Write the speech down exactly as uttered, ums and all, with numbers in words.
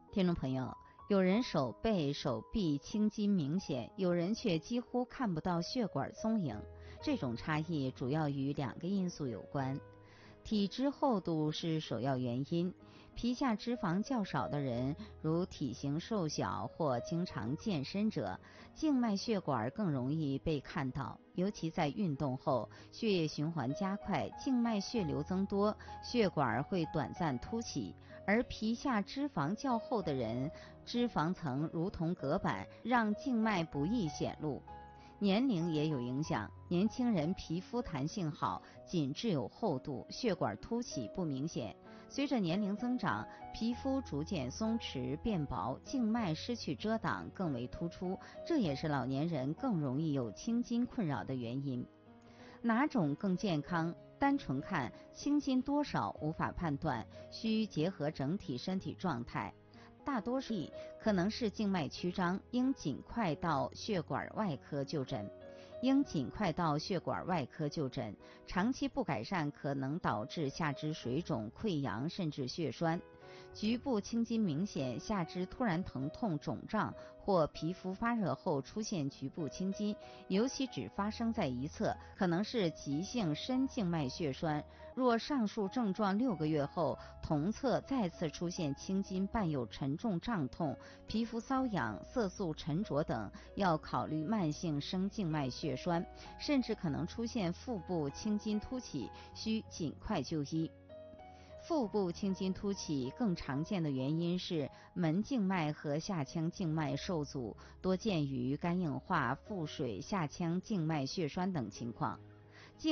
听众朋友，有人手背、手臂青筋明显，有人却几乎看不到血管踪影。这种差异主要与两个因素有关。体脂厚度是首要原因，皮下脂肪较少的人，如体型瘦小或经常健身者，静脉血管更容易被看到，尤其在运动后，血液循环加快，静脉血流增多，血管会短暂凸起。而皮下脂肪较厚的人，脂肪层如同隔板，让静脉不易显露。年龄也有影响，年轻人皮肤弹性好，紧致有厚度，血管凸起不明显。随着年龄增长，皮肤逐渐松弛变薄，静脉失去遮挡更为突出，这也是老年人更容易有青筋困扰的原因。哪种更健康？单纯看青筋多少无法判断，需结合整体身体状态。大多数可能是静脉曲张，应尽快到血管外科就诊。应尽快到血管外科就诊，长期不改善可能导致下肢水肿、溃疡甚至血栓。局部青筋明显，下肢突然疼痛、肿胀或皮肤发热后出现局部青筋，尤其只发生在一侧，可能是急性深静脉血栓。若上述症状六个月后同侧再次出现青筋，伴有沉重胀痛、皮肤瘙痒、色素沉着等，要考虑慢性深静脉血栓，甚至可能出现腹部青筋凸起，需尽快就医。腹部青筋凸起更常见的原因是门静脉和下腔静脉受阻，多见于肝硬化、腹水、下腔静脉血栓等情况。